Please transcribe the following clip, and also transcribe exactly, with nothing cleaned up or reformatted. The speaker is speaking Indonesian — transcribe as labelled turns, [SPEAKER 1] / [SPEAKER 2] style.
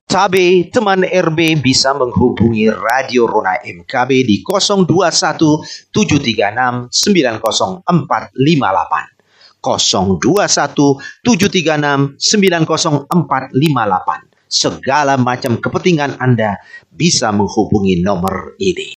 [SPEAKER 1] Tabe teman R B bisa menghubungi Radio Rona M K B di nol dua satu tujuh tiga enam sembilan nol empat lima delapan. nol dua satu tujuh tiga enam sembilan nol empat lima delapan. Segala macam kepentingan Anda bisa menghubungi nomor ini.